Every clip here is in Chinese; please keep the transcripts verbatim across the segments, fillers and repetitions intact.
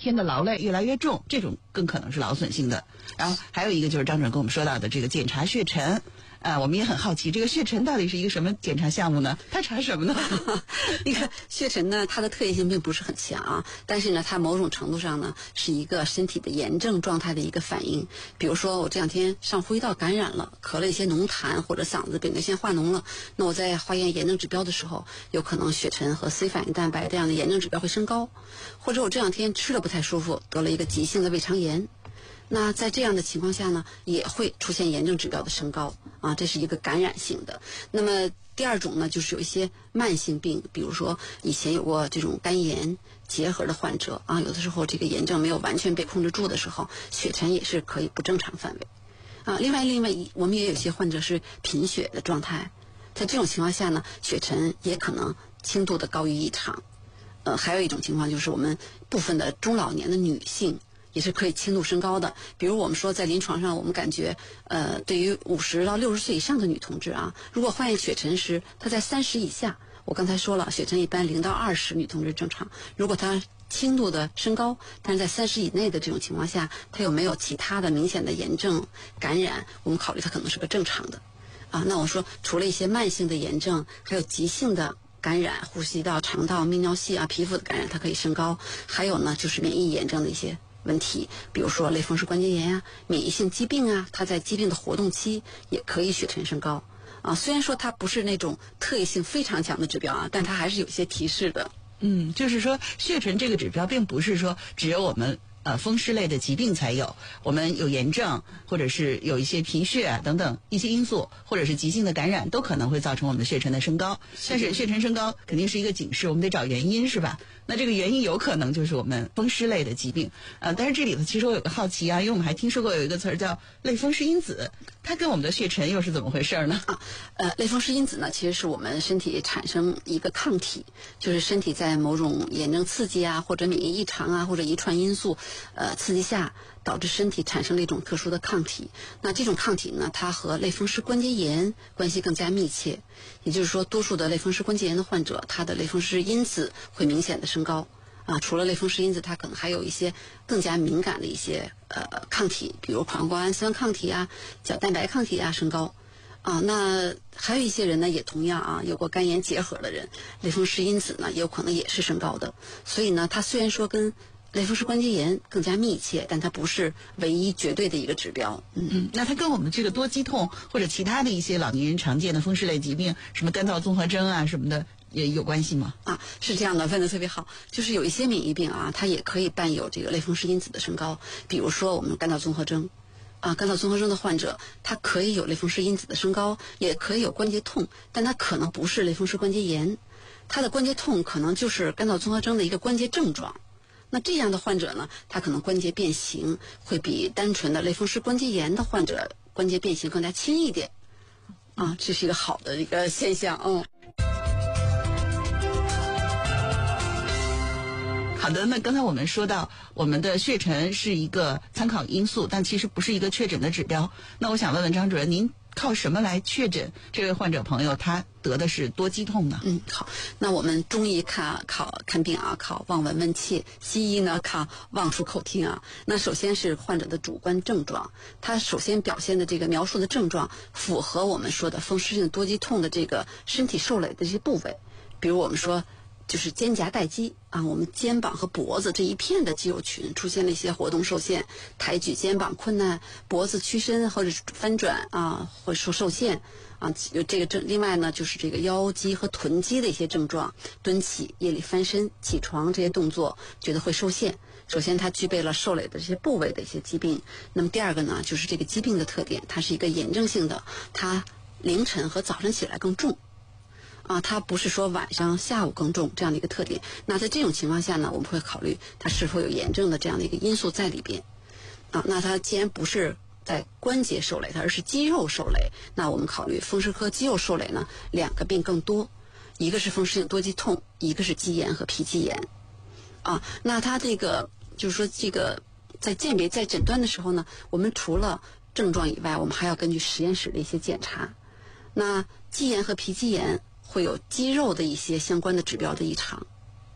天的劳累越来越重，这种更可能是劳损性的。然后还有一个就是张主任跟我们说到的这个检查血沉。啊，我们也很好奇，这个血沉到底是一个什么检查项目呢？它查什么呢？ 那个血沉呢，它的特异性并不是很强啊，但是呢，它某种程度上呢，是一个身体的炎症状态的一个反应。比如说，我这两天上呼吸道感染了，咳了一些浓痰，或者嗓子丙根腺化脓了，那我在化验炎症指标的时候，有可能血沉和 C 反应蛋白这样的炎症指标会升高，或者我这两天吃了不太舒服，得了一个急性的胃肠炎。那在这样的情况下呢，也会出现炎症指标的升高啊，这是一个感染性的。那么第二种呢，就是有一些慢性病，比如说以前有过这种肝炎结核的患者啊，有的时候这个炎症没有完全被控制住的时候，血沉也是可以不正常范围啊。另外，另外我们也有些患者是贫血的状态，在这种情况下呢，血沉也可能轻度的高于异常。呃，还有一种情况就是我们部分的中老年的女性。也是可以轻度升高的，比如我们说在临床上，我们感觉，呃，对于五十到六十岁以上的女同志啊，如果化验血沉时她在三十以下，我刚才说了，血沉一般零到二十女同志正常，如果她轻度的升高，但是在三十以内的这种情况下，她有没有其他的明显的炎症感染，我们考虑她可能是个正常的，啊，那我说除了一些慢性的炎症，还有急性的感染，呼吸道、肠道、泌尿系啊、皮肤的感染，它可以升高，还有呢就是免疫炎症的一些问题，比如说类风湿关节炎啊、免疫性疾病啊，它在疾病的活动期也可以血沉升高啊。虽然说它不是那种特异性非常强的指标啊，但它还是有些提示的。 嗯，就是说血沉这个指标并不是说只有我们呃风湿类的疾病才有，我们有炎症或者是有一些贫血啊等等一些因素，或者是急性的感染都可能会造成我们的血沉的升高。但是血沉升高肯定是一个警示，我们得找原因，是吧？那这个原因有可能就是我们风湿类的疾病，呃，但是这里头其实我有个好奇啊，因为我们还听说过有一个词儿叫类风湿因子，它跟我们的血沉又是怎么回事呢？ 啊，呃，类风湿因子呢，其实是我们身体产生一个抗体，就是身体在某种炎症刺激啊，或者免疫异常啊，或者遗传因素，呃，刺激下导致身体产生了一种特殊的抗体。那这种抗体呢，它和类风湿关节炎关系更加密切，也就是说，多数的类风湿关节炎的患者，他的类风湿因子会明显的升高。啊，除了类风湿因子，它可能还有一些更加敏感的一些呃抗体，比如膀胱氨酸抗体啊、角蛋白抗体啊升高。啊，那还有一些人呢，也同样啊，有过肝炎结核的人，类风湿因子呢，也有可能也是升高的。所以呢，它虽然说跟类风湿关节炎更加密切，但它不是唯一绝对的一个指标。 嗯嗯，那它跟我们这个多肌痛或者其他的一些老年人常见的风湿类疾病，什么干燥综合征啊什么的，也有关系吗？ 啊，是这样的，问得特别好。就是有一些免疫病啊，它也可以伴有这个类风湿因子的升高，比如说我们干燥综合征。啊，干燥综合征的患者，他可以有类风湿因子的升高，也可以有关节痛，但他可能不是类风湿关节炎，他的关节痛可能就是干燥综合征的一个关节症状。那这样的患者呢，他可能关节变形会比单纯的类风湿关节炎的患者关节变形更加轻一点。啊，这是一个好的一个现象。嗯。 好的，那刚才我们说到我们的血沉是一个参考因素，但其实不是一个确诊的指标。那我想问问张主任，您靠什么来确诊这位患者朋友他得的是多肌痛呢？ 嗯，好，那我们中医看考看病啊，考望闻问切；西医呢看望触口听啊。那首先是患者的主观症状，他首先表现的这个描述的症状符合我们说的风湿性多肌痛的这个身体受累的这些部位，比如我们说。就是肩胛带肌啊，我们肩膀和脖子这一片的肌肉群出现了一些活动受限，抬举肩膀困难，脖子屈伸或者翻转啊，或者说受限啊，有这个症。另外呢，就是这个腰肌和臀肌的一些症状，蹲起、夜里翻身、起床这些动作觉得会受限。首先，它具备了受累的这些部位的一些疾病。那么第二个呢，就是这个疾病的特点，它是一个炎症性的，它凌晨和早晨起来更重。啊，它不是说晚上、下午更重这样的一个特点。那在这种情况下呢，我们会考虑它是否有炎症的这样的一个因素在里边。啊，那它既然不是在关节受累，它而是肌肉受累，那我们考虑风湿科肌肉受累呢，两个病更多，一个是风湿性多肌痛，一个是肌炎和皮肌炎。啊，那它这个就是说这个在鉴别、在诊断的时候呢，我们除了症状以外，我们还要根据实验室的一些检查。那肌炎和皮肌炎会有肌肉的一些相关的指标的异常，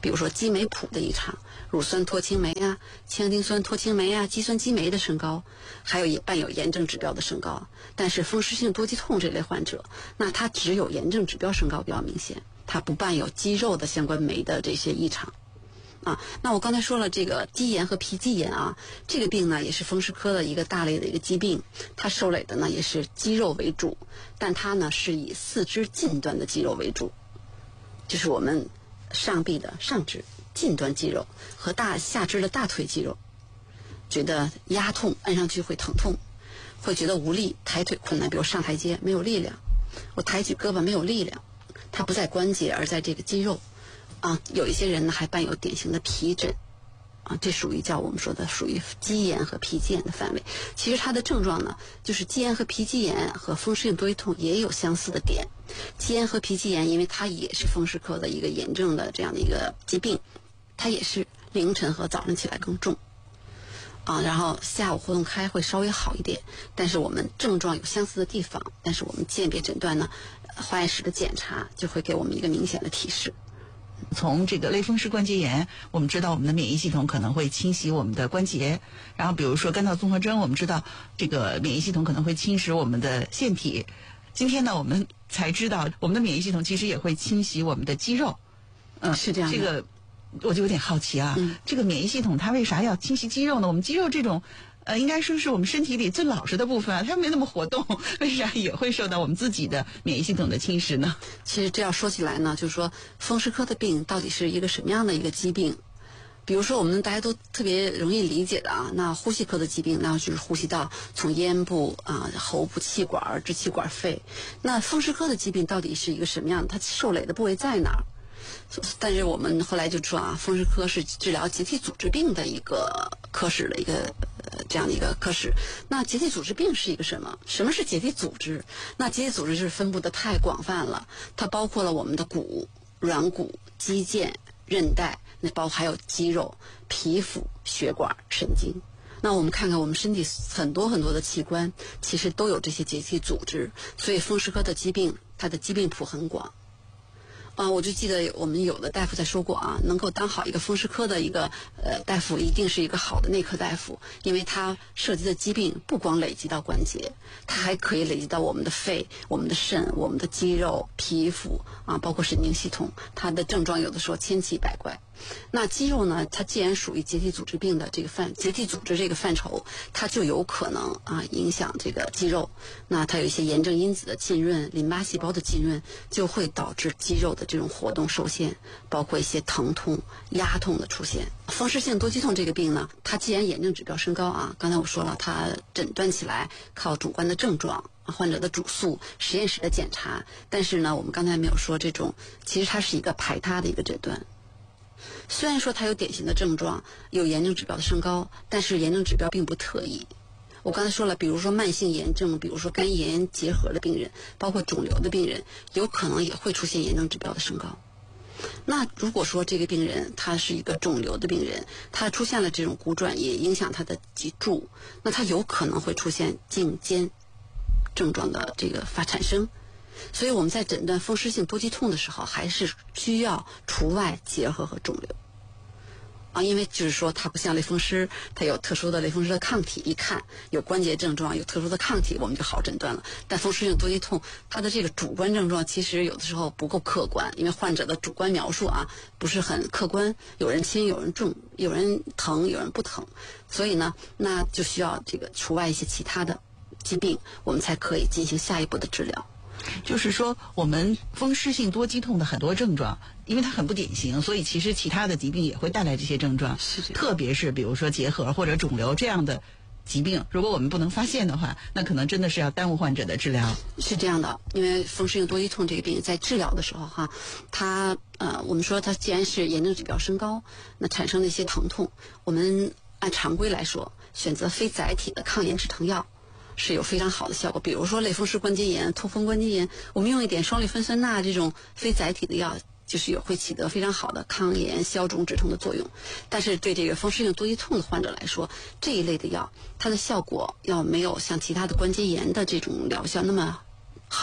比如说肌酶谱的异常，乳酸脱氢酶啊、羟丁酸脱氢酶啊、肌酸激酶的升高，还有也伴有炎症指标的升高。但是风湿性多肌痛这类患者，那他只有炎症指标升高比较明显，它不伴有肌肉的相关酶的这些异常。啊，那我刚才说了这个肌炎和皮肌炎啊，这个病呢也是风湿科的一个大类的一个疾病，它受累的呢也是肌肉为主，但它呢是以四肢近端的肌肉为主，就是我们上臂的上肢近端肌肉和大下肢的大腿肌肉，觉得压痛，按上去会疼痛，会觉得无力，抬腿困难，比如上台阶没有力量，我抬举胳膊没有力量，它不在关节而在这个肌肉。啊，有一些人呢还伴有典型的皮疹，啊，这属于叫我们说的属于肌炎和皮肌炎的范围。其实它的症状呢，就是肌炎和皮肌炎和风湿性多肌痛也有相似的点。肌炎和皮肌炎，因为它也是风湿科的一个炎症的这样的一个疾病，它也是凌晨和早上起来更重，啊，然后下午活动开会稍微好一点，但是我们症状有相似的地方，但是我们鉴别诊断呢，化验室的检查就会给我们一个明显的提示。 从这个类风湿关节炎，我们知道我们的免疫系统可能会侵袭我们的关节，然后比如说干燥综合征，我们知道这个免疫系统可能会侵蚀我们的腺体。今天呢，我们才知道我们的免疫系统其实也会侵袭我们的肌肉。 嗯，是这样的。 这个我就有点好奇啊，嗯、这个免疫系统它为啥要侵袭肌肉呢？我们肌肉这种呃，应该说是我们身体里最老实的部分啊，它没那么活动，为啥也会受到我们自己的免疫系统的侵蚀呢？ 其实这要说起来呢，就是说风湿科的病到底是一个什么样的一个疾病？比如说我们大家都特别容易理解的啊，那呼吸科的疾病，那就是呼吸道从咽部啊、喉部、气管、支气管、肺。那风湿科的疾病到底是一个什么样的？它受累的部位在哪儿？但是我们后来就说啊，风湿科是治疗结缔组织病的一个科室的一个呃这样的一个科室。那结缔组织病是一个什么？什么是结缔组织？那结缔组织就是分布的太广泛了，它包括了我们的骨、软骨、肌腱、韧带，那包括还有肌肉、皮肤、血管、神经。那我们看看我们身体很多很多的器官，其实都有这些结缔组织，所以风湿科的疾病，它的疾病谱很广。啊，我就记得我们有的大夫在说过啊，能够当好一个风湿科的一个呃大夫，一定是一个好的内科大夫，因为他涉及的疾病不光累积到关节，它还可以累积到我们的肺、我们的肾、我们的肌肉、皮肤啊，包括神经系统，它的症状有的时候千奇百怪。那肌肉呢，它既然属于结缔组织病的这个范结缔组织这个范畴，它就有可能啊影响这个肌肉。那它有一些炎症因子的浸润、淋巴细胞的浸润，就会导致肌肉的这种活动受限，包括一些疼痛、压痛的出现。风湿性多肌痛这个病呢，它既然炎症指标升高啊，刚才我说了，它诊断起来靠主观的症状、患者的主诉、实验室的检查，但是呢，我们刚才没有说这种，其实它是一个排他的一个诊断。虽然说它有典型的症状，有炎症指标的升高，但是炎症指标并不特异。我刚才说了，比如说慢性炎症，比如说肝炎结核的病人，包括肿瘤的病人，有可能也会出现炎症指标的升高。那如果说这个病人他是一个肿瘤的病人，他出现了这种骨转移，影响他的脊柱，那他有可能会出现颈肩症状的这个发产生。所以我们在诊断风湿性多肌痛的时候，还是需要除外结核和肿瘤啊，因为就是说它不像类风湿，它有特殊的类风湿的抗体，一看有关节症状，有特殊的抗体，我们就好诊断了。但风湿性多肌痛，它的这个主观症状其实有的时候不够客观，因为患者的主观描述啊不是很客观，有人轻有人重，有人疼有人不疼，所以呢，那就需要这个除外一些其他的疾病，我们才可以进行下一步的治疗。 就是说，我们风湿性多肌痛的很多症状，因为它很不典型，所以其实其他的疾病也会带来这些症状。 是这样。 特别是比如说结核或者肿瘤这样的疾病，如果我们不能发现的话，那可能真的是要耽误患者的治疗。 是这样的，因为风湿性多肌痛这个病在治疗的时候哈，它呃，我们说它既然是炎症指标升高，那产生的一些疼痛，我们按常规来说，选择非载体的抗炎止疼药是有非常好的效果。比如说类风湿关节炎、痛风关节炎，我们用一点双氯芬酸钠这种非载体的药，就是有会起得非常好的抗炎、消肿、止痛的作用。但是对这个风湿性多肌痛的患者来说，这一类的药，它的效果要没有像其他的关节炎的这种疗效那么好。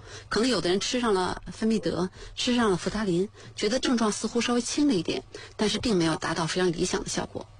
可能有的人吃上了芬必得，吃上了扶他林，觉得症状似乎稍微轻了一点，但是并没有达到非常理想的效果。